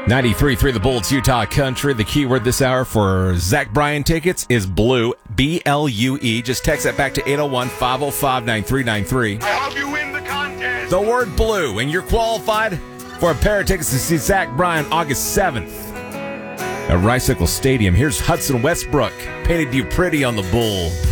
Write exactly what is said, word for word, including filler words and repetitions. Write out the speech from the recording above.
ninety-three point three The Bull, it's Utah Country. The keyword this hour for Zach Bryan tickets is blue, B L U E. Just text that back to eight oh one, five oh five, nine three nine three. I hope you win the contest. The word blue, and you're qualified for a pair of tickets to see Zach Bryan August seventh at Rice-Eccles Stadium. Here's Hudson Westbrook, Painted You Pretty on the Bull.